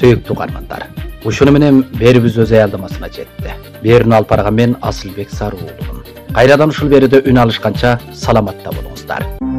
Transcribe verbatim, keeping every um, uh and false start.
Сөйүктүү каармандар. Ушуну менен берүүбүз өз аялдамасына жетти. Берүүнү алып барган мен Асылбек Сарыуулумун. Кайрадан ушул берүүдө үн алышканча саламатта болуңуздар.